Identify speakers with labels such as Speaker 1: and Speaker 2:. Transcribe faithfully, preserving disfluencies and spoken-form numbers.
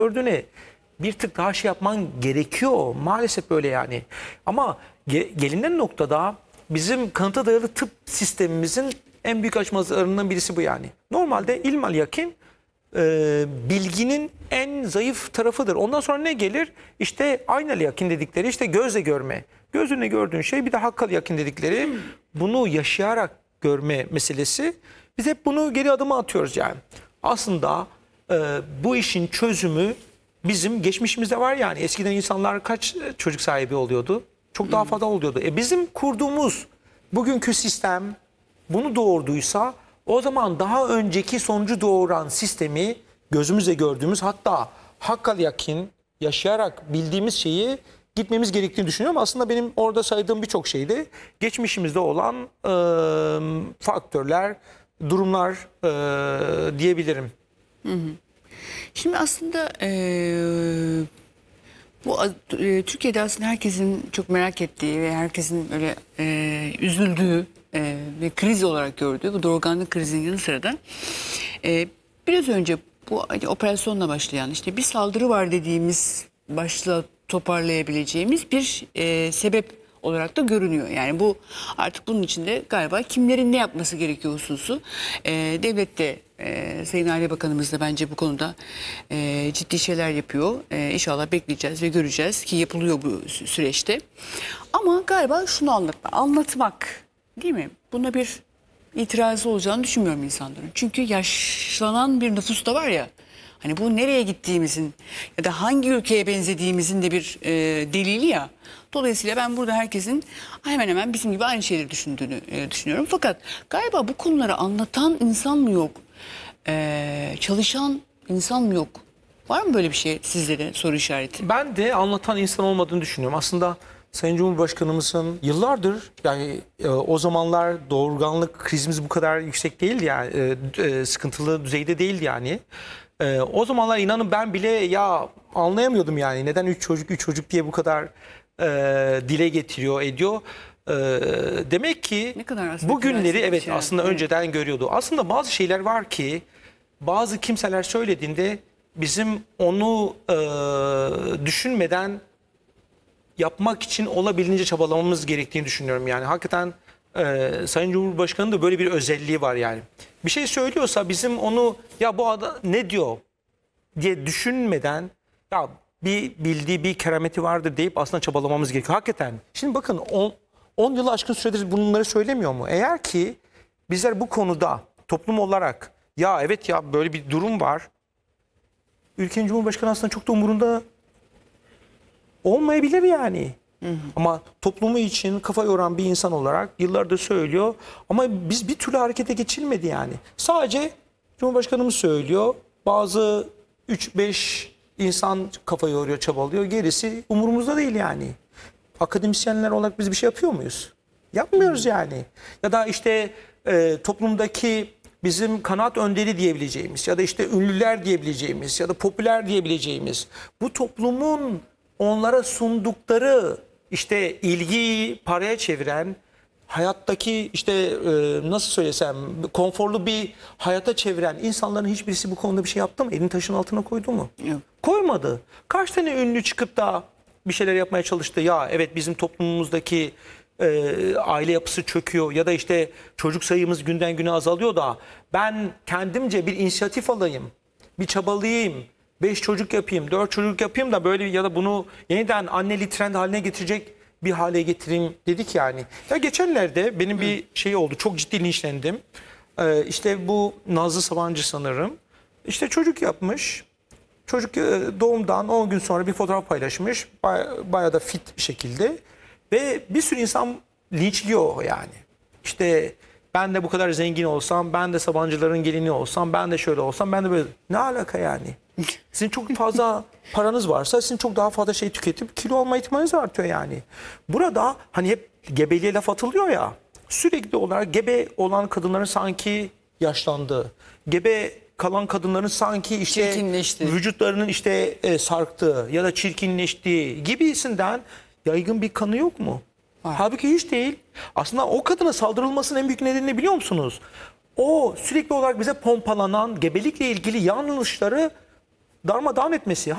Speaker 1: gördüğüne bir tık daha şey yapman gerekiyor. Maalesef böyle yani. Ama ge gelinen noktada bizim kanıta dayalı tıp sistemimizin en büyük açmazlarından birisi bu yani. Normalde ilmal yakin e, bilginin en zayıf tarafıdır. Ondan sonra ne gelir? İşte aynel yakin dedikleri, işte gözle görme. Gözünle gördüğün şey, bir de hakkal yakin dedikleri, bunu yaşayarak görme meselesi. Biz hep bunu geri adıma atıyoruz yani. Aslında e, bu işin çözümü bizim geçmişimizde var yani. Eskiden insanlar kaç çocuk sahibi oluyordu? Çok daha fazla oluyordu. E bizim kurduğumuz bugünkü sistem bunu doğurduysa, o zaman daha önceki sonucu doğuran sistemi gözümüzle gördüğümüz, hatta hakkal yakin yaşayarak bildiğimiz şeyi gitmemiz gerektiğini düşünüyorum. Aslında benim orada saydığım birçok şeyde geçmişimizde olan e, faktörler, durumlar e, diyebilirim.
Speaker 2: Hı hı. Şimdi aslında e, bu e, Türkiye'de aslında herkesin çok merak ettiği ve herkesin öyle e, üzüldüğü e, ve kriz olarak gördüğü bu doğurganlık krizinin yanı sıra da e, biraz önce bu hani, operasyonla başlayan, işte bir saldırı var dediğimiz, başla toparlayabileceğimiz bir e, sebep olarak da görünüyor. Yani bu artık bunun içinde galiba kimlerin ne yapması gerekiyor hususu. E, devlet de e, Sayın Aile Bakanımız da bence bu konuda e, ciddi şeyler yapıyor. E, İnşallah bekleyeceğiz ve göreceğiz ki yapılıyor bu sü- süreçte. Ama galiba şunu anlatma, anlatmak, değil mi? Buna bir itirazı olacağını düşünmüyorum insanların. Çünkü yaşlanan bir nüfus da var ya. Hani bu nereye gittiğimizin ya da hangi ülkeye benzediğimizin de bir e, delili ya. Dolayısıyla ben burada herkesin hemen hemen bizim gibi aynı şeyleri düşündüğünü e, düşünüyorum. Fakat galiba bu konuları anlatan insan mı yok? E, çalışan insan mı yok? Var mı böyle bir şey sizlere, soru işareti?
Speaker 1: Ben de anlatan insan olmadığını düşünüyorum. Aslında Sayın Cumhurbaşkanımızın yıllardır, yani e, o zamanlar doğurganlık krizimiz bu kadar yüksek değildi yani, e, e, sıkıntılı düzeyde değildi yani. E, o zamanlar inanın ben bile ya anlayamıyordum yani, neden üç çocuk üç çocuk diye bu kadar e, dile getiriyor, ediyor. E, demek ki
Speaker 2: Ne kadar aslında
Speaker 1: bu günleri
Speaker 2: prensip bir
Speaker 1: evet
Speaker 2: şey.
Speaker 1: aslında
Speaker 2: Evet.
Speaker 1: önceden görüyordu. Aslında bazı şeyler var ki bazı kimseler söylediğinde bizim onu e, düşünmeden yapmak için olabildiğince çabalamamız gerektiğini düşünüyorum. Yani hakikaten e, Sayın Cumhurbaşkanı'nın da böyle bir özelliği var yani. Bir şey söylüyorsa bizim onu ya bu adam ne diyor diye düşünmeden, ya bir bildiği bir kerameti vardır deyip aslında çabalamamız gerekiyor. Hakikaten. Şimdi bakın on yılı aşkın süredir bunları söylemiyor mu? Eğer ki bizler bu konuda toplum olarak ya evet ya böyle bir durum var, ülkenin Cumhurbaşkanı aslında çok da umurunda olmayabilir yani. Hı hı. Ama toplumu için kafa yoran bir insan olarak yıllardır söylüyor. Ama biz bir türlü harekete geçilmedi yani. Sadece Cumhurbaşkanımız söylüyor. Bazı üç beş insan kafa yoruyor, çabalıyor. Gerisi umurumuzda değil yani. Akademisyenler olarak biz bir şey yapıyor muyuz? Yapmıyoruz yani. Ya da işte e, toplumdaki bizim kanaat önderi diyebileceğimiz ya da işte ünlüler diyebileceğimiz ya da popüler diyebileceğimiz bu toplumun onlara sundukları işte ilgiyi paraya çeviren, hayattaki işte e, nasıl söylesem konforlu bir hayata çeviren insanların hiçbirisi bu konuda bir şey yaptı mı? Elini taşın altına koydu mu?
Speaker 2: Yok.
Speaker 1: Koymadı. Kaç tane ünlü çıkıp da bir şeyler yapmaya çalıştı? Ya evet bizim toplumumuzdaki e, aile yapısı çöküyor ya da işte çocuk sayımız günden güne azalıyor da ben kendimce bir inisiyatif alayım, bir çabalayayım, beş çocuk yapayım, dört çocuk yapayım da böyle ya da bunu yeniden anneli trend haline getirecek bir hale getireyim dedik yani. Ya geçenlerde benim bir şey oldu, çok ciddi linçlendim. Ee, işte bu Nazlı Sabancı sanırım. İşte çocuk yapmış. Çocuk e, doğumdan on gün sonra bir fotoğraf paylaşmış. Baya, bayağı da fit bir şekilde. Ve bir sürü insan linçliyor yani. İşte ben de bu kadar zengin olsam, ben de Sabancıların gelini olsam, ben de şöyle olsam, ben de böyle. Ne alaka yani? Sizin çok fazla paranız varsa sizin çok daha fazla şey tüketip kilo alma ihtimaliniz artıyor yani. Burada hani hep gebeliğe laf atılıyor ya. Sürekli olarak gebe olan kadınların sanki yaşlandığı, gebe kalan kadınların sanki işte
Speaker 2: Çirkinleşti.
Speaker 1: vücutlarının işte e, sarktığı ya da çirkinleştiği gibisinden yaygın bir kanı yok mu?
Speaker 2: Var.
Speaker 1: Halbuki hiç değil. Aslında o kadına saldırılmasının en büyük nedenini biliyor musunuz? O sürekli olarak bize pompalanan gebelikle ilgili yanlışları darmadağın etmesi.